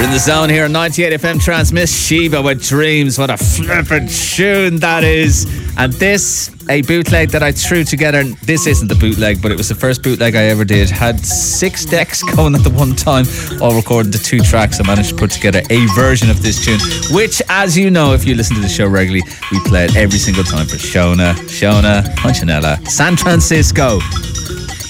We're in the zone here on 98 FM Transmiss. Shiva with Dreams. What a flippin' tune that is. And this, a bootleg that I threw together. This isn't the bootleg, but it was the first bootleg I ever did. Had 6 decks going at the one time, all recorded to 2 tracks. I managed to put together a version of this tune, which, as you know, if you listen to the show regularly, we play it every single time for Shona, Punchinella, San Francisco.